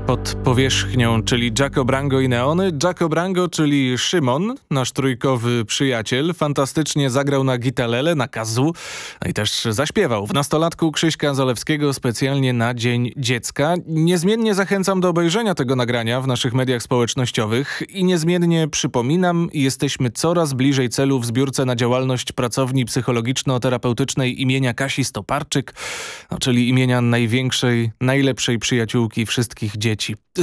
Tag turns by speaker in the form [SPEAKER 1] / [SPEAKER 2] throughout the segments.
[SPEAKER 1] Pod powierzchnią, czyli Jaco Brango i Neony. Jaco Brango, czyli Szymon, nasz trójkowy przyjaciel, fantastycznie zagrał na gitarele, na kazoo, i też zaśpiewał w nastolatku Krzyśka Zalewskiego specjalnie na Dzień Dziecka. Niezmiennie zachęcam do obejrzenia tego nagrania w naszych mediach społecznościowych i niezmiennie przypominam, jesteśmy coraz bliżej celu w zbiórce na działalność pracowni psychologiczno-terapeutycznej imienia Kasi Stoparczyk, czyli imienia największej, najlepszej przyjaciółki wszystkich dzieci.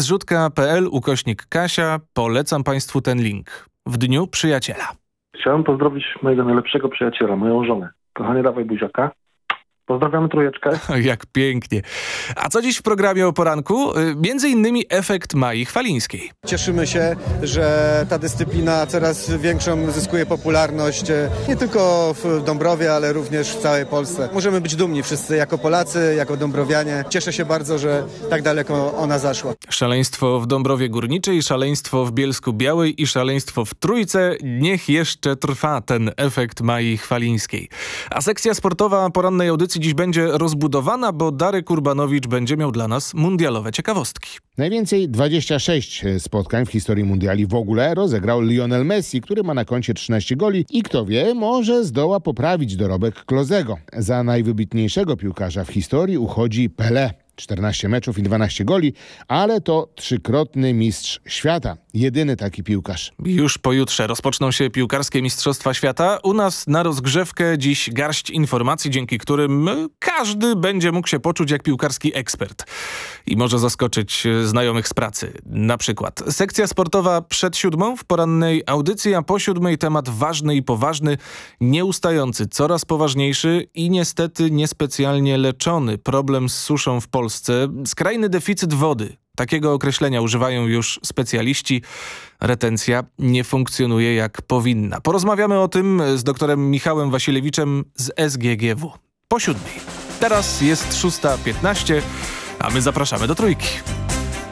[SPEAKER 1] Zrzutka.pl/Kasia. Polecam Państwu ten link. W Dniu Przyjaciela.
[SPEAKER 2] Chciałem pozdrowić mojego najlepszego przyjaciela, moją żonę. Kochanie, dawaj buziaka. Pozdrawiamy trójeczkę.
[SPEAKER 1] Jak pięknie. A co dziś w programie o poranku? Między innymi efekt Mai Chwalińskiej.
[SPEAKER 3] Cieszymy się, że ta dyscyplina coraz większą zyskuje popularność nie tylko w Dąbrowie, ale również w całej Polsce. Możemy być dumni wszyscy jako Polacy, jako dąbrowianie. Cieszę się bardzo, że tak daleko ona zaszła.
[SPEAKER 1] Szaleństwo w Dąbrowie Górniczej, szaleństwo w Bielsku-Białej i szaleństwo w Trójce. Niech jeszcze trwa ten efekt Mai Chwalińskiej. A sekcja sportowa porannej audycji dziś będzie rozbudowana, bo Darek Urbanowicz będzie miał dla nas mundialowe ciekawostki.
[SPEAKER 4] Najwięcej 26 spotkań w historii mundiali w ogóle rozegrał Lionel Messi, który ma na koncie 13 goli i kto wie, może zdoła poprawić dorobek Klozego. Za najwybitniejszego piłkarza w historii uchodzi Pelé. 14 meczów i 12 goli, ale to trzykrotny mistrz świata. Jedyny taki piłkarz.
[SPEAKER 1] Już pojutrze rozpoczną się piłkarskie Mistrzostwa Świata. U nas na rozgrzewkę dziś garść informacji, dzięki którym każdy będzie mógł się poczuć jak piłkarski ekspert. I może zaskoczyć znajomych z pracy. Na przykład sekcja sportowa przed 7 w porannej audycji, a po 7 temat ważny i poważny, nieustający, coraz poważniejszy i niestety niespecjalnie leczony problem z suszą w Polsce. Skrajny deficyt wody. Takiego określenia używają już specjaliści. Retencja nie funkcjonuje jak powinna. Porozmawiamy o tym z doktorem Michałem Wasilewiczem z SGGW. Po 7. Teraz jest 6:15, a my zapraszamy do Trójki.